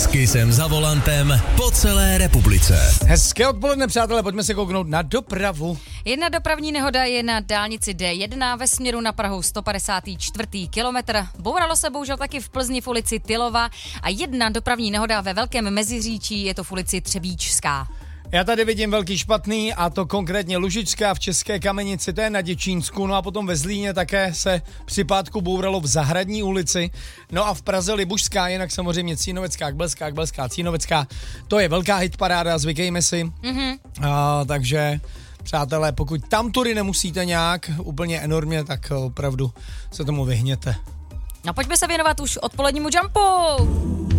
S Kissem za volantem po celé republice. Hezké odpoledne, přátelé, pojďme se kouknout na dopravu. Jedna dopravní nehoda je na dálnici D1 ve směru na Prahu 154. kilometr. Bouralo se bohužel taky v Plzni v ulici Tylova a jedna dopravní nehoda ve Velkém Meziříčí, je to v ulici Třebíčská. Já tady vidím velký špatný, a to konkrétně Lužičská v České Kamenici, to je na Děčínsku, no a potom ve Zlíně také se při pátku bouralo v Zahradní ulici, no a v Praze Libušská, jinak samozřejmě Cínovecká, Kbelská, Cínovecká, to je velká hitparáda, zvykejme si, takže přátelé, pokud tam tudy nemusíte nějak úplně enormně, tak opravdu se tomu vyhněte. No pojďme se věnovat už odpolednímu jumpu.